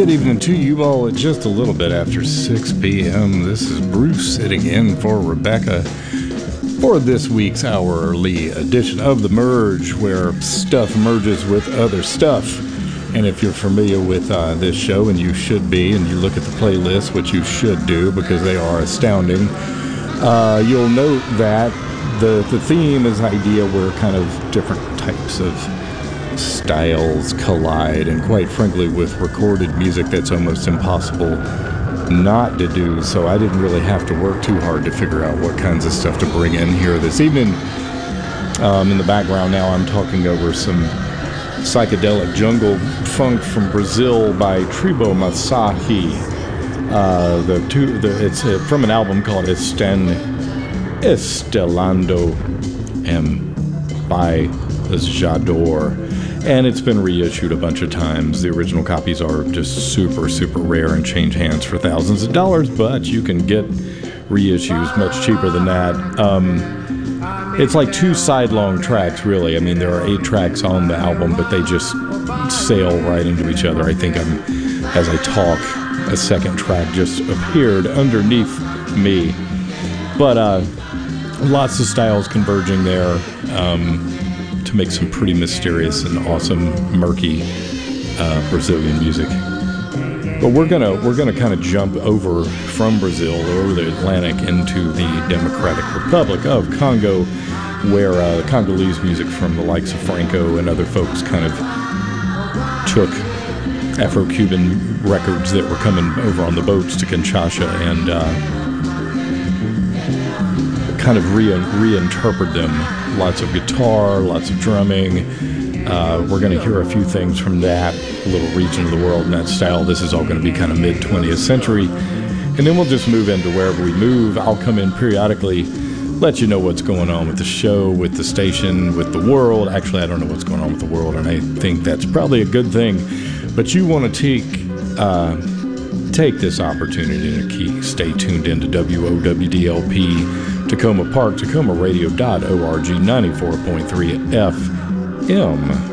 Good evening to you all at just a little bit after 6 p.m. This is Bruce sitting in for Rebecca for this week's hourly edition of The Merge, where stuff merges with other stuff. And if you're familiar with this show, and you should be, and you look at the playlist, which you should do because they are astounding, you'll note that the theme is an idea where kind of different types of styles collide, and quite frankly with recorded music that's almost impossible not to do, so I didn't really have to work too hard to figure out what kinds of stuff to bring in here this evening. In the background now I'm talking over some psychedelic jungle funk from Brazil by Tribo Masahi. It's from an album called Estelando by Jador. And it's been reissued a bunch of times. The original copies are just super, super rare and change hands for thousands of dollars, but you can get reissues much cheaper than that. It's like 2 side-long tracks, really. I mean, there are 8 tracks on the album, but they just sail right into each other. I think as I talk, a second track just appeared underneath me. But lots of styles converging there. To make some pretty mysterious and awesome, murky Brazilian music. But we're gonna kind of jump over from Brazil, over the Atlantic, into the Democratic Republic of Congo, where Congolese music from the likes of Franco and other folks kind of took Afro-Cuban records that were coming over on the boats to Kinshasa and kind of reinterpret them. Lots of guitar, lots of drumming. We're going to hear a few things from that little region of the world in that style. This is all going to be kind of mid-20th century. And then we'll just move into wherever we move. I'll come in periodically, let you know what's going on with the show, with the station, with the world. Actually, I don't know what's going on with the world, and I think that's probably a good thing. But you want to take this opportunity to stay tuned into WOWDLP, Tacoma Park, TacomaRadio.org, 94.3 FM.